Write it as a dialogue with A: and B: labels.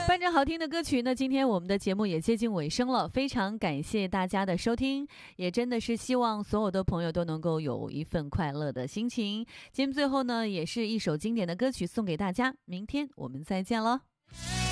A: 伴着好听的歌曲呢，今天我们的节目也接近尾声了，非常感谢大家的收听，也真的是希望所有的朋友都能够有一份快乐的心情。节目最后呢，也是一首经典的歌曲送给大家，明天我们再见了。